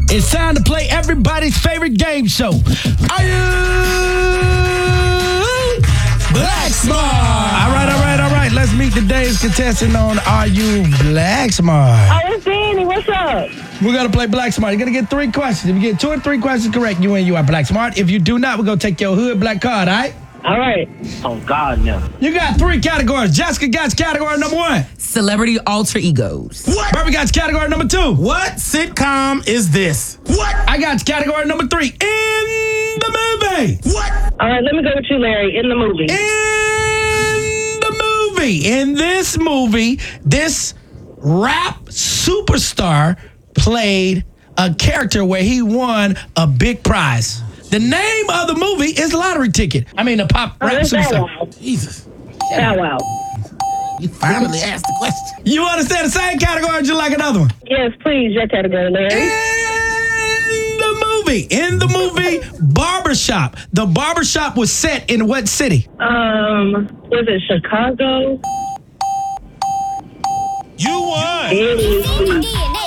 It's time to play everybody's favorite game show. Are you Black Smart? All right. Let's meet today's contestant on Are You Black Smart? Oh, it's Danny. What's up? We're going to play Black Smart. You're going to get 3 questions. If you get 2 or 3 questions correct, you win. You are Black Smart. If you do not, we're going to take your hood black card, all right? All right. Oh, God, no. You got 3 categories. Jessica got category number 1. Celebrity alter egos. What? Barbie got category number 2. What sitcom is this? What? I got category number 3. In the movie. What? All right, let me go with you, Larry, in the movie. In this movie, this rap superstar played a character where he won a big prize. The name of the movie is Lottery Ticket. I mean, the pop rap It's Bow superstar. Wow. Jesus. Bow Wow. You finally asked the question. You understand the same category or would you like another one? Yes, please, your category, Larry. In the movie Barbershop. The barbershop was set in what city? Was it Chicago? You won. It is.